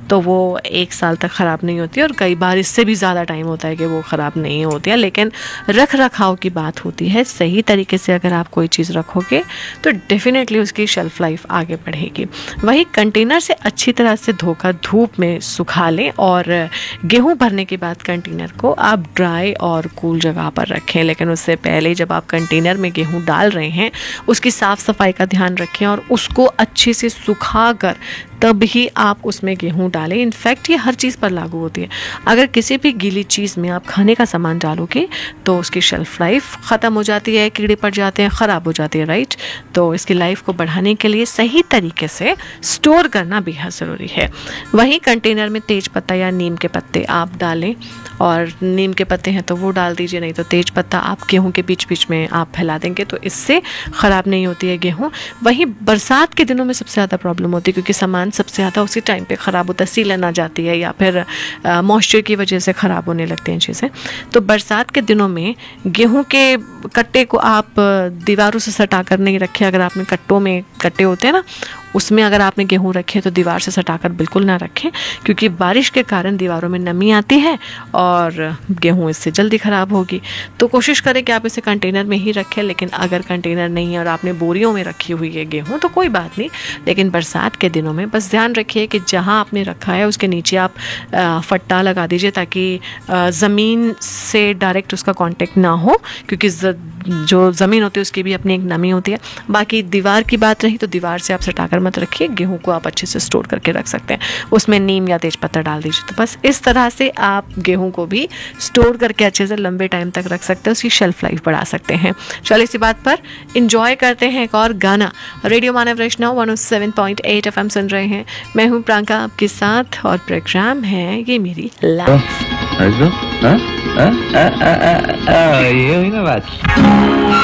तो वो 1 साल तक ख़राब नहीं होती, और कई बार इससे भी ज़्यादा टाइम होता है कि वो ख़राब नहीं होती है। लेकिन रख रखाव की बात होती है, सही तरीके से अगर आप कोई चीज़ रखोगे तो डेफिनेटली उसकी शेल्फ़ लाइफ आगे बढ़ेगी। वही कंटेनर से अच्छी तरह से धोकर धूप में सुखा लें, और गेहूँ भरने के बाद कंटेनर को आप ड्राई और कूल जगह पर रखें। लेकिन उससे पहले जब आप कंटेनर में गेहूँ डाल रहे हैं, उसकी साफ़ सफाई का ध्यान रखें और उसको अच्छे से सुखा कर तब ही आप उसमें गेहूँ डालें। इनफैक्ट ये हर चीज़ पर लागू होती है। अगर किसी भी गीली चीज़ में आप खाने का सामान डालोगे तो उसकी शेल्फ़ लाइफ ख़त्म हो जाती है, कीड़े पड़ जाते हैं, ख़राब हो जाती है, राइट। तो इसकी लाइफ को बढ़ाने के लिए सही तरीके से स्टोर करना बेहद ज़रूरी है। वहीं कंटेनर में तेज पत्ता या नीम के पत्ते आप डालें, और नीम के पत्ते हैं तो वो डाल दीजिए, नहीं तो तेज पत्ता आप गेहूँ के बीच बीच में आप फैला देंगे तो इससे ख़राब नहीं होती है गेहूँ। वहीं बरसात के दिनों में सबसे ज़्यादा प्रॉब्लम होती है, क्योंकि सामान सबसे ज़्यादा उसी टाइम पे ख़राब होता है, सीलन आ जाती है या फिर मॉइस्चर की वजह से ख़राब होने लगती हैं चीज़ें। तो बरसात के दिनों में गेहूं के कट्टे को आप दीवारों से सटा कर नहीं रखें। अगर आपने कट्टों में कट्टे होते हैं ना, उसमें अगर आपने गेहूं रखे तो दीवार से सटाकर बिल्कुल ना रखें, क्योंकि बारिश के कारण दीवारों में नमी आती है और गेहूं इससे जल्दी ख़राब होगी। तो कोशिश करें कि आप इसे कंटेनर में ही रखें। लेकिन अगर कंटेनर नहीं है और आपने बोरियों में रखी हुई है गेहूं तो कोई बात नहीं, लेकिन बरसात के दिनों में बस ध्यान रखिए कि जहां आपने रखा है उसके नीचे आप फट्टा लगा दीजिए, ताकि ज़मीन से डायरेक्ट उसका कांटेक्ट ना हो, क्योंकि जो ज़मीन होती है उसकी भी अपनी एक नमी होती है। बाकी दीवार की बात रही तो दीवार से आप सटाकर मत रखिए, गेहूं को आप अच्छे से स्टोर करके रख सकते हैं, उसमें नीम या तेज पत्ता डाल दीजिए। तो बस इस तरह से आप गेहूं को भी स्टोर करके अच्छे से लंबे टाइम तक रख सकते हैं, उसकी शेल्फ लाइफ बढ़ा सकते हैं। चलिए इसी बात पर इंजॉय करते हैं एक और गाना। रेडियो मानव वैष्णव 107.8 FM सुन रहे हैं। मैं हूँ प्रियंका आपके साथ और प्रोग्राम है ये मेरी लाइफ। ये हुई ना बात।